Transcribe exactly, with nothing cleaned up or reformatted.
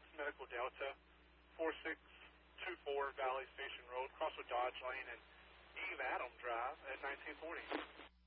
Medical Delta, four six two four Valley Station Road, cross with Dodge Lane and Eve Adam Drive at nineteen forty.